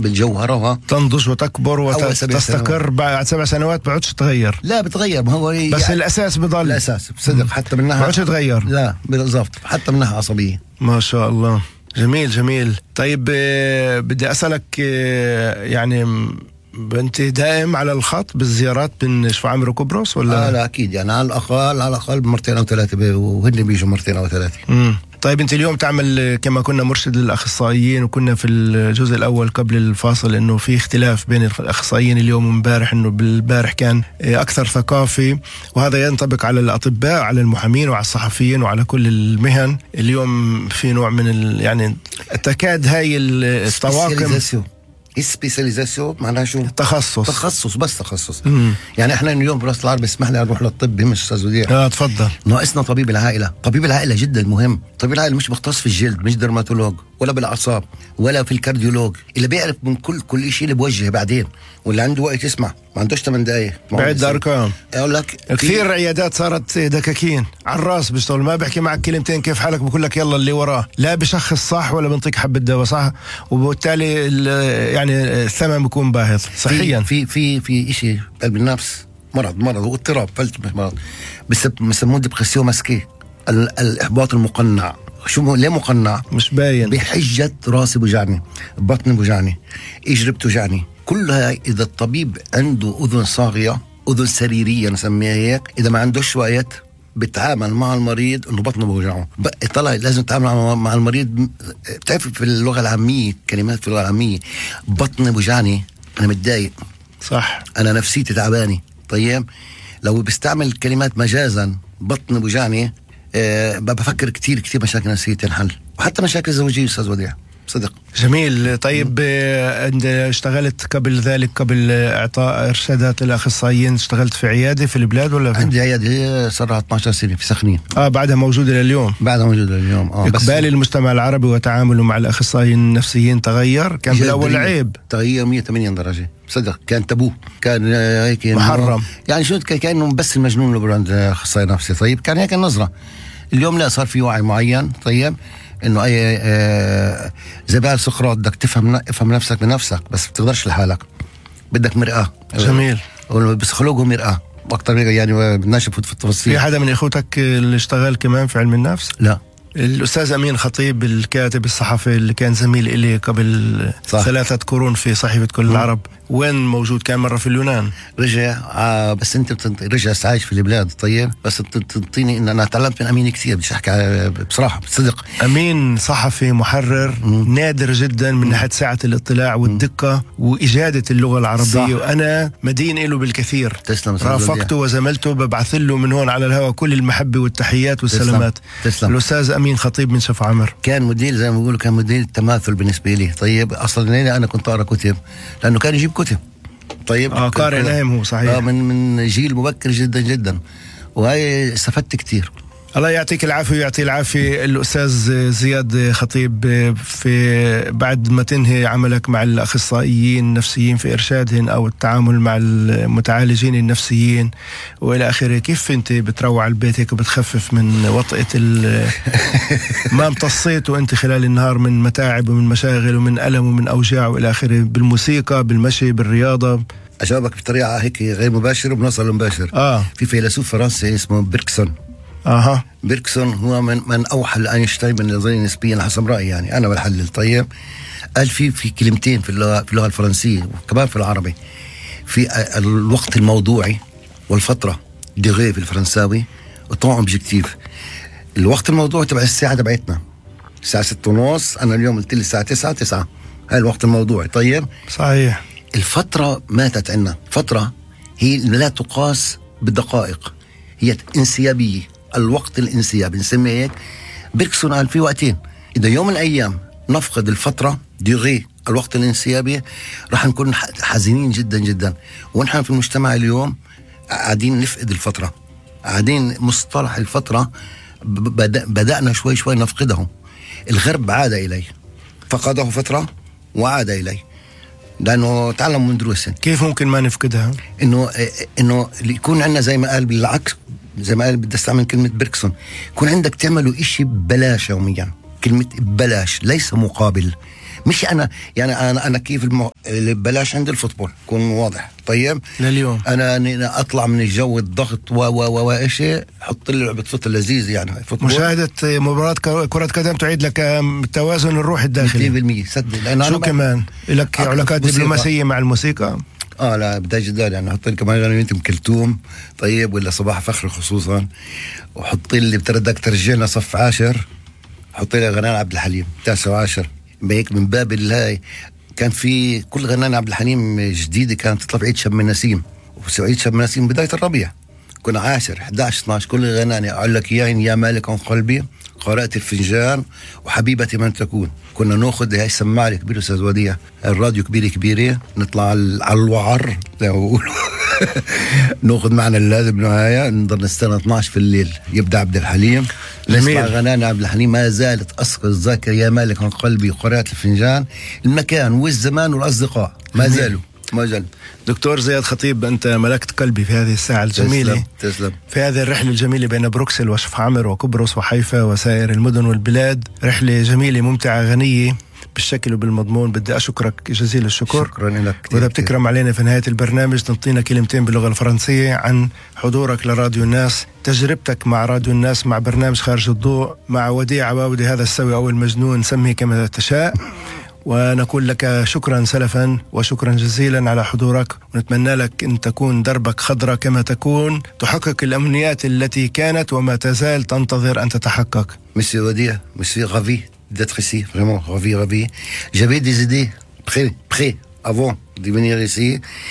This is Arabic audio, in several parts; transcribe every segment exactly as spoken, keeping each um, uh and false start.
بالجوهرة تنضج وتكبر وتستقر بعد سبع سنوات بعدش تغير. لا بتغير، ما هو بس يعني الأساس بضل الأساس بصدق حتى منها بعدش تغير. لا بالضبط، حتى منها عصبية. ما شاء الله. جميل جميل. طيب بدي أسألك يعني أنت دائم على الخط بالزيارات بين شفاعمر وقبرص ولا؟ آه لا أكيد يعني على الأقل على الأقل مرتين أو ثلاثة، وهن بيجوا مرتين أو ثلاثة. امم طيب أنت اليوم تعمل كما كنا مرشد للأخصائيين، وكنا في الجزء الأول قبل الفاصل إنه في اختلاف بين الأخصائيين اليوم ومبارح، إنه بالبارح كان أكثر ثقافي، وهذا ينطبق على الأطباء، على المحامين وعلى الصحفيين وعلى كل المهن. اليوم في نوع من ال... يعني تكاد هاي الطواقم سبيسياليزاسيون معناها شو؟ تخصص تخصص بس تخصص. مم. يعني احنا اليوم براس العرب اسمح لي اروح للطب مش استاذ وديع. اه تفضل. ناقصنا طبيب العائله، طبيب العائله جدا مهم. طبيب العائله مش مختص في الجلد، مش درماتولوج ولا بالاعصاب ولا في الكارديولوج، اللي بيعرف من كل كل شيء اللي بوجه بعدين، واللي عنده وقت يسمع، ما عندوش ثمان دقائق بعد ارقام. اقول لك كثير عيادات صارت دكاكين على الراس بيشتغل، ما بحكي معك كلمتين كيف حالك بقول لك يلا اللي وراه، لا بشخص صح ولا بنطيك حبه دواء صح، وبالتالي يعني الثمن بيكون باهظ صحيا. في في في شيء قلب النفس، مرض مرض واضطراب فلت مرض بسموه ديبرسيون ماسكي، الاحباط المقنع. شو ليه مقنع؟ مش باين. بحجة راسي بوجعني، بطني بوجعني، اجري بتوجعني، كلها اذا الطبيب عنده اذن صاغية، اذن سريرية نسميها هيك، اذا ما عندوش وقت بتعامل مع المريض انه بطنه بوجعه، طلع لازم تتعامل مع المريض. بتعرف في اللغة العامية كلمات في اللغة العامية، بطني بوجعني انا متضايق، صح، انا نفسيتي تعباني. طيب لو بستعمل كلمات مجازا بطني بوجعني، أه بفكر كتير كتير مشاكل نفسية تنحل، وحتى مشاكل زوجية أستاذ وديع صدق. جميل. طيب أنت اشتغلت قبل ذلك، قبل إعطاء إرشادات الأخصائيين، اشتغلت في عيادة في البلاد ولا في؟ عندي عيادة صار لها اثناشر سنة في سخنين. آه بعدها موجودة لليوم؟ بعدها موجودة لليوم. آه إقبال المجتمع العربي وتعامله مع الأخصائيين النفسيين تغير؟ كان بالأول عيب، تغير مية وثمانين درجة صدق، كان تابو، كان هيك محرم، يعني شو كأنه بس المجنون اللي عند أخصائي نفسي. طيب كان هيك النظرة. اليوم لا، صار في وعي معين. طيب انه اي آه زي بقى سقراط، بدك تفهم افهم نفسك بنفسك، بس بتقدرش لحالك، بدك مرآة. جميل. بسخلوجه مرآة اكتر يعني، بدناش نفوت في التفاصيل. في حدا من اخوتك اللي اشتغل كمان في علم النفس؟ لا. الأستاذ أمين خطيب الكاتب الصحفي اللي كان زميل إلي قبل صح. ثلاثة قرون في صحيفة كل العرب، وين موجود؟ كان مرة في اليونان، رجع. آه بس أنت بتنطي رجع عايش في البلاد. طيب بس تنطيني إن أنا تعلمت من أمين كثير، بديش أحكي بصراحة بصدق. أمين صحفي محرر مم. نادر جدا من ناحية سعة الاطلاع والدقة وإجادة اللغة العربية صح. وأنا مدين له بالكثير. تسلم. رافقته وزملته، ببعث له من هون على الهواء كل المحبة والتحيات والسلامات. تسلم. تسلم. الأستاذ أمين خطيب من شفاعمر كان مدير زي ما بيقولوا، كان مدير التماثل بالنسبة لي. طيب أصلا أنا كنت أقرأ كتب لأنه كان يجيب كتب. طيب آه قارئ نايم هو صحيح. آه من من جيل مبكر جدا جدا، وهي استفدت كتير. الله يعطيك العافية ويعطي العافية الأستاذ زياد خطيب. في بعد ما تنهي عملك مع الأخصائيين النفسيين في إرشادهم أو التعامل مع المتعالجين النفسيين وإلى آخره، كيف أنت بتروع البيت هيك وبتخفف من وطئة ما امتصيته أنت خلال النهار من متاعب ومن مشاغل ومن ألم ومن أوجاع وإلى آخره، بالموسيقى، بالمشي، بالرياضة؟ أجاوبك بطريقة هيك غير مباشر وبنوصل لمباشر. آه. في فيلسوف فرنسي اسمه بيركسون. اها. بيركسون هو من من اوحى لاينشتاين بالنظريه النسبيه حسب رايي، يعني انا بحلل. طيب قال في في كلمتين في اللغه في اللغه الفرنسيه وكمان في العربي، في الوقت الموضوعي والفتره ديغي في الفرنساوي وطون اوبجيكتيف. الوقت الموضوعي تبع الساعه تبعتنا الساعه ستة ونص، انا اليوم قلت لي الساعه تسعة تسعة، هاي الوقت الموضوعي. طيب صحيح. الفتره ماتت عندنا، فتره هي لا تقاس بالدقائق، هي انسيابيه، الوقت الانسيابي نسميه هيك. بيركسون قال في وقتين، إذا يوم من الأيام نفقد الفترة ديغي الوقت الانسيابي راح نكون حزينين جدا جدا. ونحن في المجتمع اليوم قاعدين نفقد الفترة، قاعدين مصطلح الفترة بدأ بدأنا شوي شوي نفقده. الغرب عاد إليه، فقده فترة وعاد إليه لأنه تعلم من دروسه. كيف ممكن ما نفقدها؟ إنه إنه يكون عندنا زي ما قال بالعكس، زي ما قال بدي استعمل كلمة بيركسون، يكون عندك تعملوا إشي ببلاش يوميا. كلمة ببلاش ليس مقابل، مش انا يعني انا انا كيف المو... بلاش عند الفوتبول كون واضح. طيب لليوم انا أنا اطلع من الجو الضغط و و و شيء، حط لي لعبه فوت لذيذ يعني فوتبول. مشاهده مباراه كره قدم تعيد لك التوازن الروحي الداخلي مية بالمية صدق. لأن شو كمان لك علاقات دبلوماسيه مع الموسيقى؟ اه لا بدي جدا يعني حط لي كمان غنيمه ام كلثوم طيب ولا صباح فخر خصوصا، وحط لي بتردك ترجعنا صف عاشر، حط لي غنان عبد الحليم تاسع وعاشر بهيك من باب الهاي. كان في كل غنان عبد الحليم جديده كانت تطلع بعيد شم النسيم، وعيد شم النسيم بدايه الربيع كنا عاشر احد عشر اثنا عشر كل غناني اقول لك يا يا مالك عن قلبي قرأت الفنجان وحبيبتي من تكون. كنا ناخذ هاي السماعه الكبيره استاذ وديع، الراديو كبيره كبيره، نطلع على الوعر زي ما بقولوا ناخذ معنا اللازم نهايه، نضل نستنى اثنا عشر في الليل يبدا عبد الحليم نسمع غنانا عبد الحليم. ما زالت اسقط الذاكره يا مالك عن قلبي وقرأت الفنجان، المكان والزمان والاصدقاء ما زالوا ما زال. دكتور زياد خطيب، أنت ملكت قلبي في هذه الساعة الجميلة. تسلم, تسلم. في هذه الرحلة الجميلة بين بروكسل وشفعمر وقبرص وحيفا وسائر المدن والبلاد، رحلة جميلة ممتعة غنية بالشكل وبالمضمون. بدي أشكرك جزيل الشكر. شكرا لك. وإذا بتكرم علينا في نهاية البرنامج تنطينا كلمتين باللغة الفرنسية عن حضورك لراديو الناس، تجربتك مع راديو الناس، مع برنامج خارج الضوء، مع وديع عباودي هذا السوي أو المجنون، سميه كما تشاء. ونقول لك شكرا سلفا وشكرا جزيلا على حضورك، ونتمنى لك أن تكون دربك خضرة كما تكون، تحقق الأمنيات التي كانت وما تزال تنتظر أن تتحقق. Monsieur Odier, monsieur ravi d'être ici, vraiment ravi, ravi. J'avais des idées prêts, prêts avant de venir ici.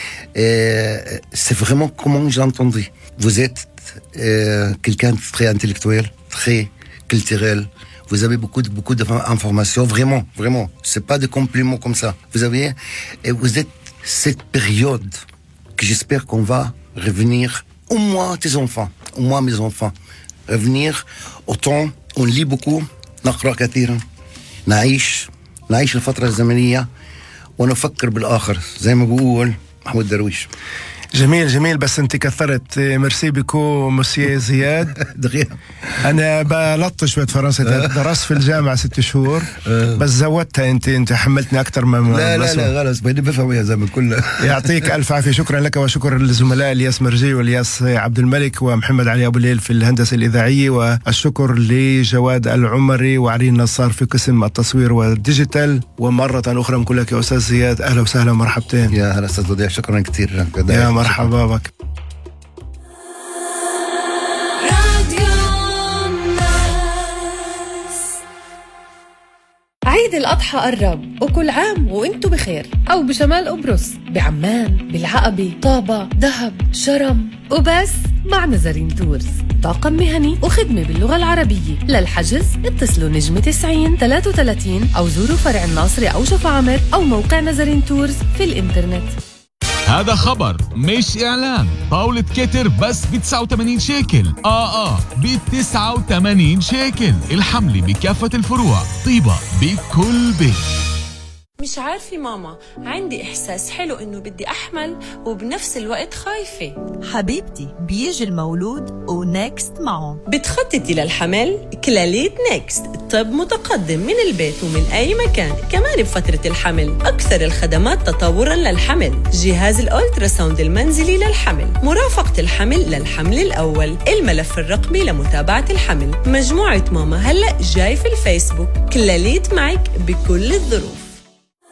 Et c'est vraiment comment j'ai entendu. Vous êtes euh, quelqu'un de très intellectuel, très culturel. Vous avez beaucoup de, beaucoup d'informations, vraiment, vraiment. C'est pas des compliments comme ça. Vous avez, et vous êtes cette période que j'espère qu'on va revenir, au moins tes enfants, au moins mes enfants, revenir autant. On lit beaucoup, نقرأ كثيرا، نعيش نعيش الفترة الزمنية ونفكر بالآخر زي ما بقول محمود درويش. جميل جميل. بس انت كثرت. ميرسي بيكو مسيو زياد. دقيقة انا بلطش شوية فرنسي، درست في الجامعة ست شهور بس زودتها. انت انت حملتني اكثر ما لا لا لا خلاص بدي بفهم يا زلمة كله. يعطيك الف عافية. شكرا لك وشكرا للزملاء الياس مرجي والياس عبد الملك ومحمد علي ابو الليل في الهندسة الإذاعية، والشكر لجواد العمري وعلي النصار في قسم التصوير والديجيتال. ومرة اخرى نقول لك يا استاذ زياد اهلا وسهلا ومرحبتين. يا هلا استاذ وديع، شكرا كثير. يا مرحبا بك. عيد الأضحى قرب، وكل عام وانتو بخير. أو بشمال قبرص، بعمان، بالعقبة، طابة، دهب، شرم، وبس مع نزرين تورز. طاقم مهني وخدمة باللغة العربية. للحجز اتصلوا نجمة تسعين ثلاثة وثلاثين أو زوروا فرع الناصري أو شفعمر أو موقع نزرين تورز في الإنترنت. هذا خبر مش إعلان. طاولة كتر بس ب تسعة وثمانين شيكل. آه آه ب تسعة وثمانين شيكل. الحملة بكافة الفروع. طيبة بكل بيت. مش عارفة ماما، عندي إحساس حلو إنه بدي أحمل وبنفس الوقت خايفة. حبيبتي بيجي المولود ونكست معه. بتخططي للحمل؟ كلاليت نكست، طب متقدم من البيت ومن أي مكان، كمان بفترة الحمل. أكثر الخدمات تطورا للحمل، جهاز الأولترا ساوند المنزلي للحمل، مرافقة الحمل للحمل الأول، الملف الرقمي لمتابعة الحمل. مجموعة ماما هلأ جاي في الفيسبوك. كلاليت معك بكل الظروف.